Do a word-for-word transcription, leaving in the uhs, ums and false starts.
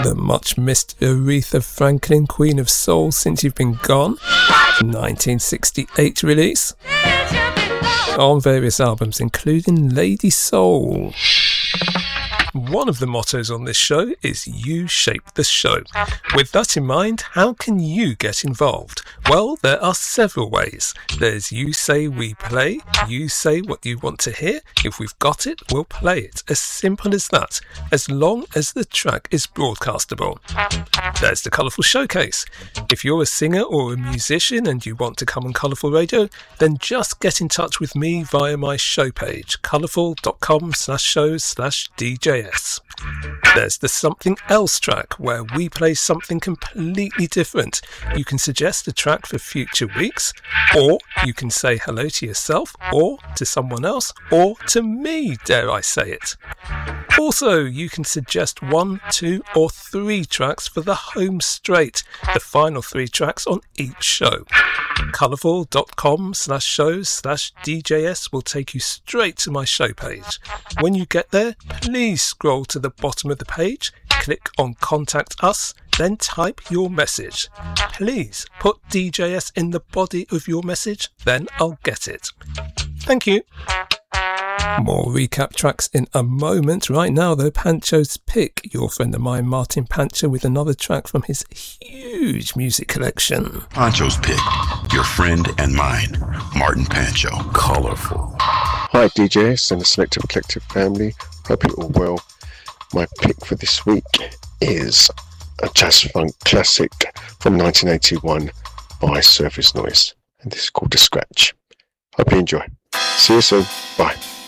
The much missed Aretha Franklin, Queen of Soul, Since You've Been Gone, nineteen sixty-eight release, on various albums including Lady Soul. One of the mottos on this show is You Shape the Show. With that in mind, how can you get involved? Well, there are several ways. There's You Say We Play. You say what you want to hear. If we've got it, we'll play it. As simple as that, as long as the track is broadcastable. There's the Colourful Showcase. If you're a singer or a musician and you want to come on Colourful Radio, then just get in touch with me via my show page, colourful.com slash shows slash DJ. There's the Something Else track, where we play something completely different. You can suggest a track for future weeks, or you can say hello to yourself, or to someone else, or to me, dare I say it. Also, you can suggest one, two, or three tracks for the home straight, the final three tracks on each show. Colourful.com slash shows slash DJS will take you straight to my show page. When you get there, please scroll to the bottom of the page, click on Contact Us, then type your message. Please put D J S in the body of your message, then I'll get it. Thank you. More recap tracks in a moment. Right now, though, Pancho's Pick, your friend of mine, Martin Pancho, with another track from his huge music collection. Pancho's Pick, your friend and mine, Martin Pancho. Colourful. Hi, D J S and the Selective Collective family. Hope you're all well. My pick for this week is a jazz funk classic from nineteen eighty-one by Surface Noise, and this is called The Scratch. Hope you enjoy. See you soon. Bye.